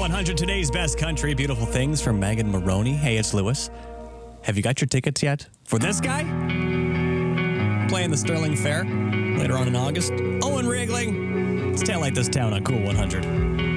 100, today's best country. Beautiful things from Megan Maroney. Hey, it's Lewis. Have you got your tickets yet for this guy? Playing the Sterling Fair later on in August. Owen Riegling. It's Taillight This Town on Cool 100.